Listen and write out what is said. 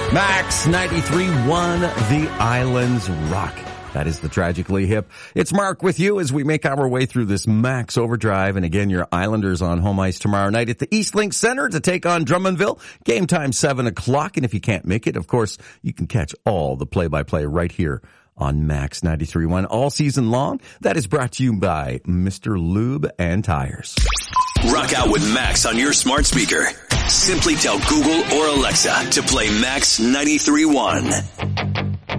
Max 93.1, The Islands Rock. That is the Tragically Hip. It's Mark with you as we make our way through this Max Overdrive. And again, your Islanders on home ice tomorrow night at the Eastlink Center to take on Drummondville. Game time 7 o'clock. And if you can't make it, of course, you can catch all the play-by-play right here on Max 93.1 all season long. That is brought to you by Mr. Lube and Tires. Rock out with Max on your smart speaker. Simply tell Google or Alexa to play Max 93.1.